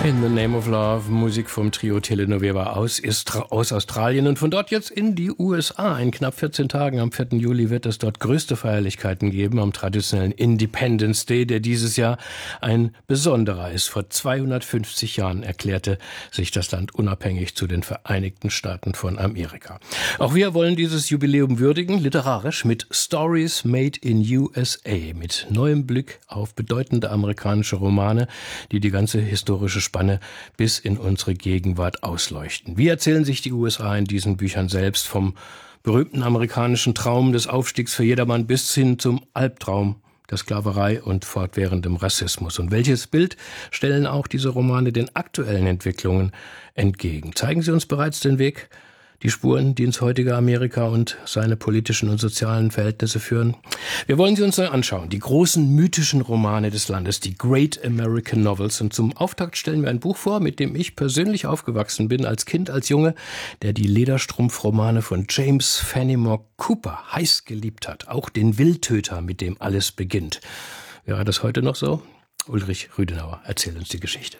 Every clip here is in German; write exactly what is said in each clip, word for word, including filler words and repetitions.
In the Name of Love, Musik vom Trio Telenovela aus, ist aus Australien und von dort jetzt in die U S A. In knapp vierzehn Tagen, am vierten Juli, wird es dort größte Feierlichkeiten geben, am traditionellen Independence Day, der dieses Jahr ein besonderer ist. Vor zweihundertfünfzig Jahren erklärte sich das Land unabhängig zu den Vereinigten Staaten von Amerika. Auch wir wollen dieses Jubiläum würdigen, literarisch mit Stories Made in U S A, mit neuem Blick auf bedeutende amerikanische Romane, die die ganze historische Spanne bis in unsere Gegenwart ausleuchten. Wie erzählen sich die U S A in diesen Büchern selbst, vom berühmten amerikanischen Traum des Aufstiegs für jedermann bis hin zum Albtraum der Sklaverei und fortwährendem Rassismus? Und welches Bild stellen auch diese Romane den aktuellen Entwicklungen entgegen? Zeigen sie uns bereits den Weg, die Spuren, die ins heutige Amerika und seine politischen und sozialen Verhältnisse führen? Wir wollen sie uns neu anschauen. Die großen mythischen Romane des Landes, die Great American Novels. Und zum Auftakt stellen wir ein Buch vor, mit dem ich persönlich aufgewachsen bin, als Kind, als Junge, der die Lederstrumpfromane von James Fenimore Cooper heiß geliebt hat. Auch den Wildtöter, mit dem alles beginnt. Wäre das heute noch so? Ulrich Rüdenauer erzählt uns die Geschichte.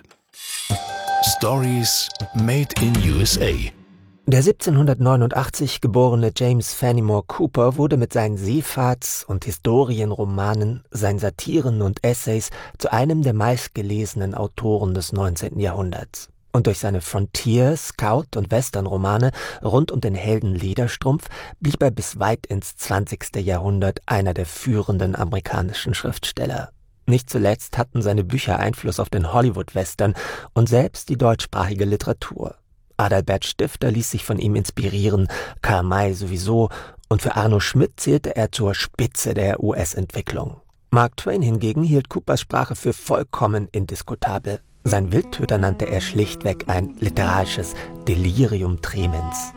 Stories Made in U S A. Der siebzehnhundertneunundachtzig geborene James Fenimore Cooper wurde mit seinen Seefahrts- und Historienromanen, seinen Satiren und Essays zu einem der meistgelesenen Autoren des neunzehnten Jahrhunderts. Und durch seine Frontier-, Scout- und Western-Romane rund um den Helden Lederstrumpf blieb er bis weit ins zwanzigste Jahrhundert einer der führenden amerikanischen Schriftsteller. Nicht zuletzt hatten seine Bücher Einfluss auf den Hollywood-Western und selbst die deutschsprachige Literatur. Adalbert Stifter ließ sich von ihm inspirieren, Karl May sowieso, und für Arno Schmidt zählte er zur Spitze der U S-Entwicklung. Mark Twain hingegen hielt Coopers Sprache für vollkommen indiskutabel. Sein Wildtöter nannte er schlichtweg ein literarisches Delirium tremens.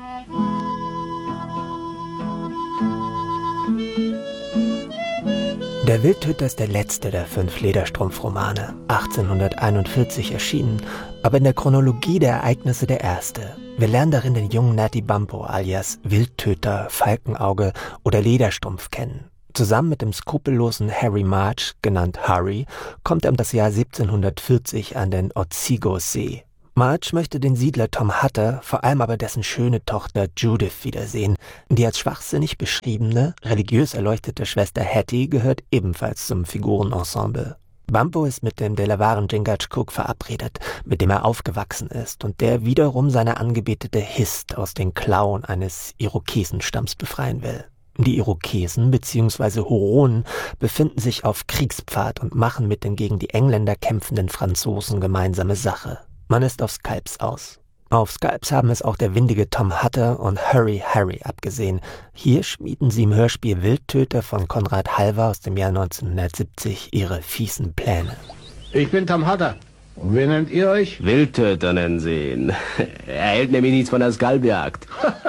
Der Wildtöter ist der letzte der fünf Lederstrumpfromane, achtzehnhunderteinundvierzig erschienen, aber in der Chronologie der Ereignisse der erste. Wir lernen darin den jungen Natty Bumppo alias Wildtöter, Falkenauge oder Lederstrumpf kennen. Zusammen mit dem skrupellosen Harry March, genannt Harry, kommt er um das Jahr siebzehnhundertvierzig an den Otsego-See. March möchte den Siedler Tom Hutter, vor allem aber dessen schöne Tochter Judith wiedersehen. Die als schwachsinnig beschriebene, religiös erleuchtete Schwester Hattie gehört ebenfalls zum Figurenensemble. Bumppo ist mit dem Delawaren Chingachgook verabredet, mit dem er aufgewachsen ist und der wiederum seine Angebetete Hist aus den Klauen eines Irokesenstamms befreien will. Die Irokesen bzw. Huronen befinden sich auf Kriegspfad und machen mit den gegen die Engländer kämpfenden Franzosen gemeinsame Sache. Man ist auf Skalps aus. Auf Skalps haben es auch der windige Tom Hutter und Hurry Harry abgesehen. Hier schmieden sie im Hörspiel Wildtöter von Konrad Halver aus dem Jahr neunzehnhundertsiebzig ihre fiesen Pläne. Ich bin Tom Hutter. Und wer nennt ihr euch? Wildtöter nennen sie ihn. Er hält nämlich nichts von der Skalpjagd.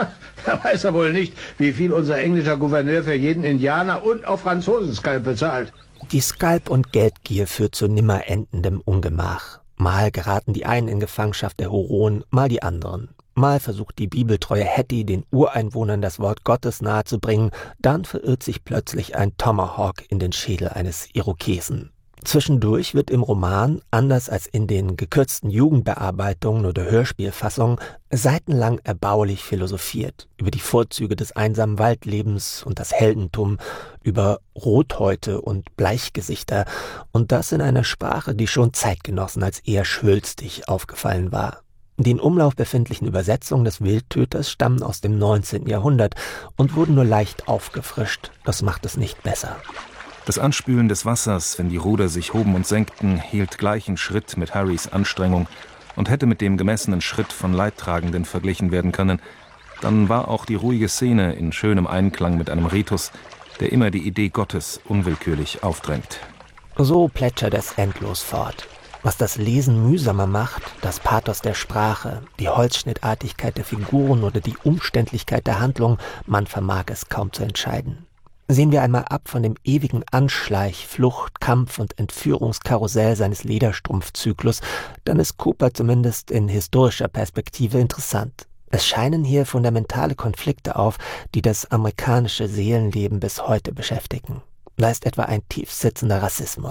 Da weiß er wohl nicht, wie viel unser englischer Gouverneur für jeden Indianer und auch Franzosen-Skalp bezahlt. Die Skalp- und Geldgier führt zu nimmer endendem Ungemach. Mal geraten die einen in Gefangenschaft der Huronen, mal die anderen. Mal versucht die bibeltreue Hattie, den Ureinwohnern das Wort Gottes nahezubringen, dann verirrt sich plötzlich ein Tomahawk in den Schädel eines Irokesen. Zwischendurch wird im Roman, anders als in den gekürzten Jugendbearbeitungen oder Hörspielfassungen, seitenlang erbaulich philosophiert über die Vorzüge des einsamen Waldlebens und das Heldentum, über Rothäute und Bleichgesichter, und das in einer Sprache, die schon Zeitgenossen als eher schwülstig aufgefallen war. Die in Umlauf befindlichen Übersetzungen des Wildtöters stammen aus dem neunzehnten Jahrhundert und wurden nur leicht aufgefrischt. Das macht es nicht besser. Das Anspülen des Wassers, wenn die Ruder sich hoben und senkten, hielt gleichen Schritt mit Harrys Anstrengung und hätte mit dem gemessenen Schritt von Leidtragenden verglichen werden können. Dann war auch die ruhige Szene in schönem Einklang mit einem Ritus, der immer die Idee Gottes unwillkürlich aufdrängt. So plätschert es endlos fort. Was das Lesen mühsamer macht, das Pathos der Sprache, die Holzschnittartigkeit der Figuren oder die Umständlichkeit der Handlung, man vermag es kaum zu entscheiden. Sehen wir einmal ab von dem ewigen Anschleich, Flucht, Kampf und Entführungskarussell seines Lederstrumpfzyklus, dann ist Cooper zumindest in historischer Perspektive interessant. Es scheinen hier fundamentale Konflikte auf, die das amerikanische Seelenleben bis heute beschäftigen. Da ist etwa ein tiefsitzender Rassismus.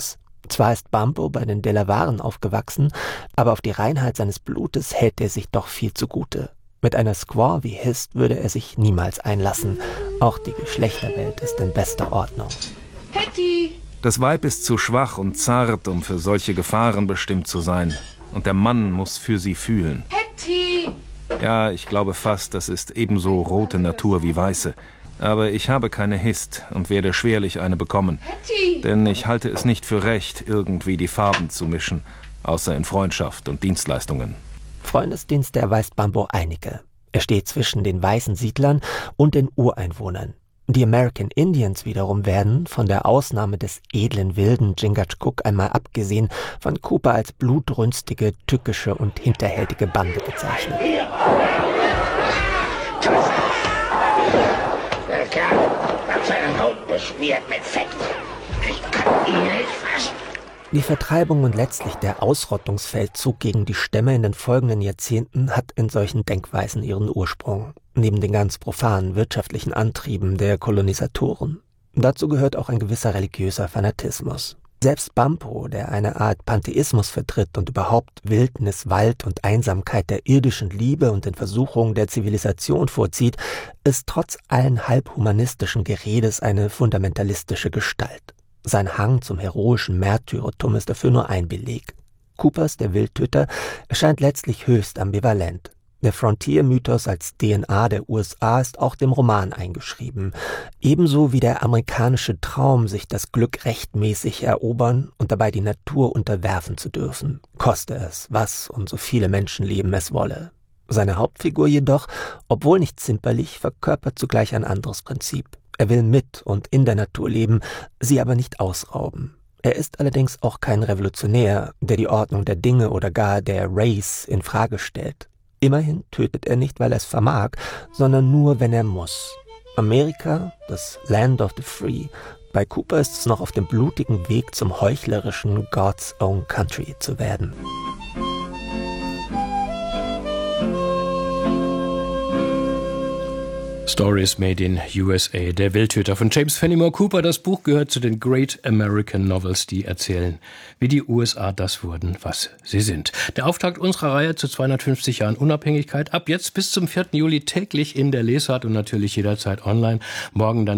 Zwar ist Bumpo bei den Delawaren aufgewachsen, aber auf die Reinheit seines Blutes hält er sich doch viel zugute. Mit einer Squaw wie Hist würde er sich niemals einlassen. Auch die Geschlechterwelt ist in bester Ordnung. Hetty! Das Weib ist zu schwach und zart, um für solche Gefahren bestimmt zu sein. Und der Mann muss für sie fühlen. Hetty! Ja, ich glaube fast, das ist ebenso rote Natur wie weiße. Aber ich habe keine Hist und werde schwerlich eine bekommen. Hetty! Denn ich halte es nicht für recht, irgendwie die Farben zu mischen, außer in Freundschaft und Dienstleistungen. Freundesdienste erweist Bumpo einige. Er steht zwischen den weißen Siedlern und den Ureinwohnern. Die American Indians wiederum werden, von der Ausnahme des edlen wilden Chingachgook einmal abgesehen, von Cooper als blutrünstige, tückische und hinterhältige Bande bezeichnet. Der Kerl hat seinen Haut beschmiert mit Fett. Ich kann ihn nicht fassen. Die Vertreibung und letztlich der Ausrottungsfeldzug gegen die Stämme in den folgenden Jahrzehnten hat in solchen Denkweisen ihren Ursprung, neben den ganz profanen wirtschaftlichen Antrieben der Kolonisatoren. Dazu gehört auch ein gewisser religiöser Fanatismus. Selbst Bumpo, der eine Art Pantheismus vertritt und überhaupt Wildnis, Wald und Einsamkeit der irdischen Liebe und den Versuchungen der Zivilisation vorzieht, ist trotz allen halbhumanistischen Geredes eine fundamentalistische Gestalt. Sein Hang zum heroischen Märtyrertum ist dafür nur ein Beleg. Coopers, der Wildtöter, erscheint letztlich höchst ambivalent. Der Frontier-Mythos als D N A der U S A ist auch dem Roman eingeschrieben. Ebenso wie der amerikanische Traum, sich das Glück rechtmäßig erobern und dabei die Natur unterwerfen zu dürfen, koste es, was und so viele Menschenleben es wolle. Seine Hauptfigur jedoch, obwohl nicht zimperlich, verkörpert zugleich ein anderes Prinzip. Er will mit und in der Natur leben, sie aber nicht ausrauben. Er ist allerdings auch kein Revolutionär, der die Ordnung der Dinge oder gar der Race in Frage stellt. Immerhin tötet er nicht, weil er es vermag, sondern nur, wenn er muss. Amerika, das Land of the Free, bei Cooper ist es noch auf dem blutigen Weg zum heuchlerischen God's Own Country zu werden. Stories Made in U S A, der Wildtöter von James Fenimore Cooper. Das Buch gehört zu den Great American Novels, die erzählen, wie die U S A das wurden, was sie sind. Der Auftakt unserer Reihe zu zweihundertfünfzig Jahren Unabhängigkeit. Ab jetzt bis zum vierten Juli täglich in der Lesart und natürlich jederzeit online. Morgen dann